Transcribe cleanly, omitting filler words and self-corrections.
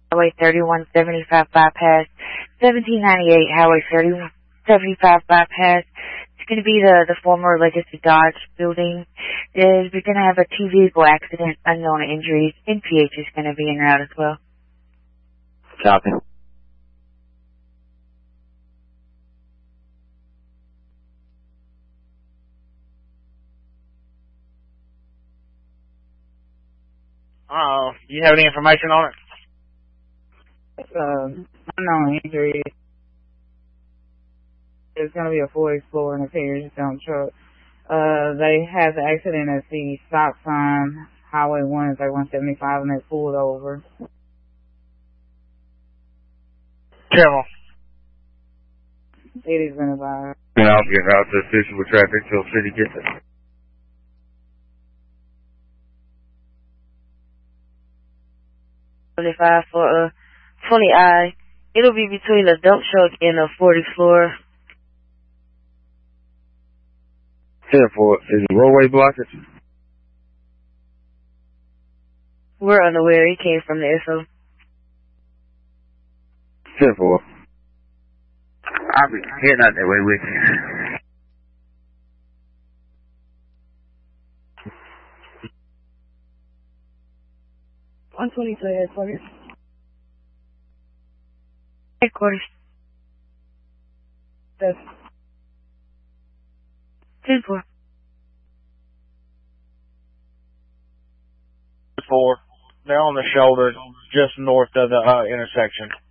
Highway 3175 bypass, 1798 Highway 3175 bypass. It's going to be the former Legacy Dodge building. We're going to have a 2-vehicle accident, unknown injuries. NPH is going to be en route as well. Copy. You have any information on it? Unknown injury. It's going to be a Ford Explorer and a Terry dump truck. They had the accident at the stop sign, Highway 1 is like 175, and they pulled over. Careful. City's been advised. And I'll get out to assist with traffic till city gets it. For fully I. It'll be between a dump truck and a 40 floor. 10-4, is the roadway blockage? We're unaware. He came from the SO. 10-4. I'll be heading out that way with you. Headquarters. Headquarters. Yes. 10-4. 4. They're on the shoulder just north of the intersection.